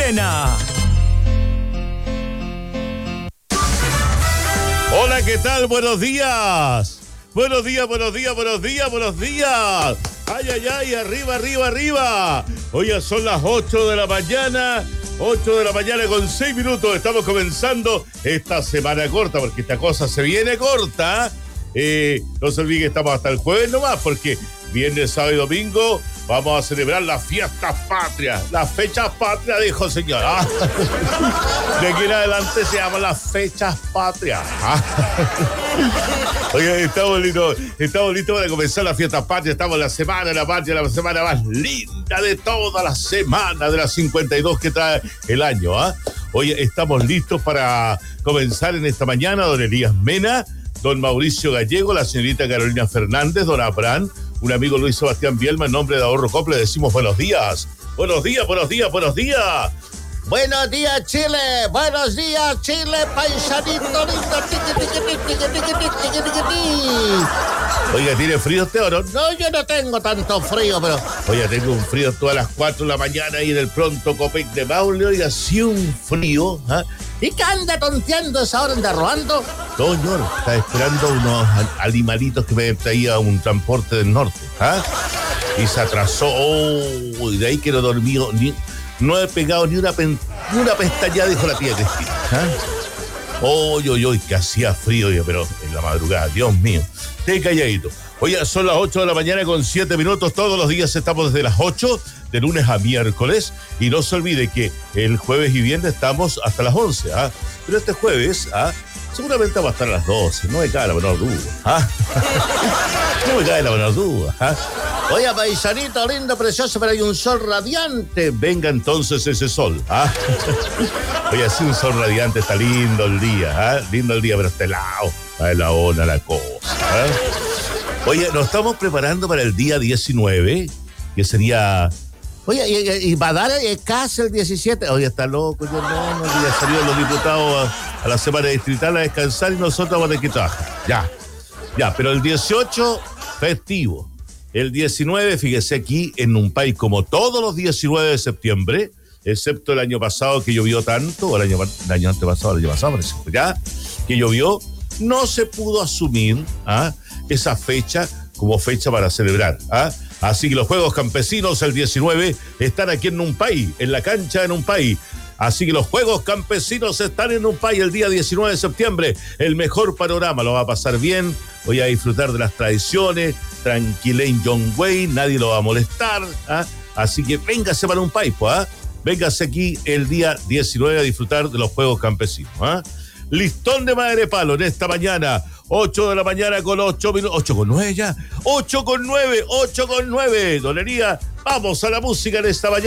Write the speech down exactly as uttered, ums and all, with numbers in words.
Mena. Hola, ¿qué tal? Buenos días. Buenos días, buenos días, buenos días, buenos días. Ay, ay, ay, arriba, arriba, arriba. Hoy ya son las ocho de la mañana. ocho de la mañana con seis minutos. Estamos comenzando esta semana corta, porque esta cosa se viene corta. Eh, no se olviden que estamos hasta el jueves nomás, porque viernes, sábado y domingo vamos a celebrar las fiestas patrias, las fechas patrias, dijo el señor. ¿Ah? De aquí en adelante se llaman las fechas patrias. ¿Ah? Oye, estamos listos, estamos listos para comenzar las fiestas patrias. Estamos en la semana de la patria, la semana más linda de toda la semana, de las cincuenta y dos que trae el año. ¿Ah? Oye, estamos listos para comenzar en esta mañana. Don Elías Mena, don Mauricio Gallego, la señorita Carolina Fernández, don Abraham, un amigo Luis Sebastián Bielma, en nombre de Ahorro Cop, le decimos buenos días. Buenos días, buenos días, buenos días. Buenos días, Chile. Buenos días, Chile, paisanito lindo. Tiqui, tiqui, tiqui, tiqui, tiqui, tiqui, tiqui, tiqui. Oiga, ¿tiene frío usted o no? No, yo no tengo tanto frío, pero... Oiga, tengo un frío todas las cuatro de la mañana ahí en el pronto Copec de Maule. Oiga, sí, un frío. ¿Ah? ¿Y qué anda tonteando esa hora, anda robando? No, señor, está esperando unos animalitos que me traía un transporte del norte. ¿Ah? Y se atrasó. Oh, y de ahí que no dormí ni... No he pegado ni una, pen, ni una pestañada, dijo la tía Cristina. ¿Ah? Oye, oye, oye, que hacía frío, oye, pero en la madrugada, Dios mío. Esté calladito. Oye, son las ocho de la mañana con siete minutos. Todos los días estamos desde las ocho, de lunes a miércoles. Y no se olvide que el jueves y viernes estamos hasta las once. ¿Ah? Pero este jueves, ¿ah? seguramente va a estar a las doce. No me cae la menor duda. ¿Ah? No me cae la menor duda. ¿Ah? Oye, paisanito lindo, precioso, pero hay un sol radiante. Venga entonces ese sol. ¿Ah? Oye, así un sol radiante, está lindo el día. ¿Ah? Lindo el día, pero está helado. Está heladona la cosa. ¿Ah? Oye, nos estamos preparando para el día diecinueve, que sería... Oye, y, y va a dar el caso el diecisiete. Oye, está loco, yo no, no, ya salieron los diputados a, a la semana distrital a descansar y nosotros vamos a tener que trabajar. Ya, ya, pero el dieciocho, festivo. El diecinueve, fíjese aquí, en un país como todos los diecinueve de septiembre, excepto el año pasado que llovió tanto, o el año, el año antepasado, el año pasado, por ejemplo, ya, que llovió, no se pudo asumir ¿ah? esa fecha como fecha para celebrar. ¿ah? Así que los Juegos Campesinos el diecinueve están aquí en Numpay, en la cancha de Numpay. Así que los Juegos Campesinos están en Numpay el día diecinueve de septiembre. El mejor panorama, lo va a pasar bien. Voy a disfrutar de las tradiciones, tranquilen John Wayne, nadie lo va a molestar. ¿ah? Así que véngase para Numpay, pues. ¿ah? Véngase aquí el día diecinueve a disfrutar de los Juegos Campesinos. ¿ah? Listón de Madre Palo en esta mañana, ocho de la mañana con ocho minutos, ocho con nueve ya, ocho con nueve, ocho con nueve. Dolería, vamos a la música en esta mañana.